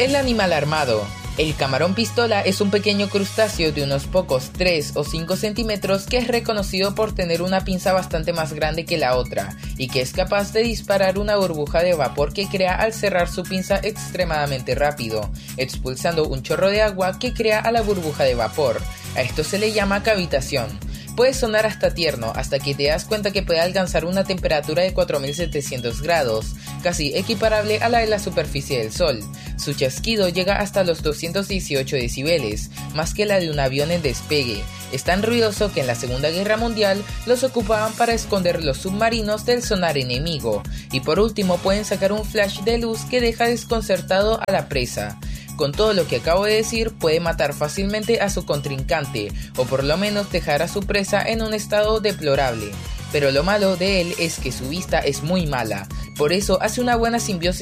El animal armado. El camarón pistola es un pequeño crustáceo de unos pocos 3 o 5 centímetros que es reconocido por tener una pinza bastante más grande que la otra y que es capaz de disparar una burbuja de vapor que crea al cerrar su pinza extremadamente rápido, expulsando un chorro de agua que crea a la burbuja de vapor. A esto se le llama cavitación. Puede sonar hasta tierno hasta que te das cuenta que puede alcanzar una temperatura de 4700 grados, casi equiparable a la de la superficie del Sol. Su chasquido llega hasta los 218 decibeles, más que la de un avión en despegue. Es tan ruidoso que en la Segunda Guerra Mundial los ocupaban para esconder los submarinos del sonar enemigo. Y por último pueden sacar un flash de luz que deja desconcertado a la presa. Con todo lo que acabo de decir, puede matar fácilmente a su contrincante, o por lo menos dejar a su presa en un estado deplorable. Pero lo malo de él es que su vista es muy mala, por eso hace una buena simbiosis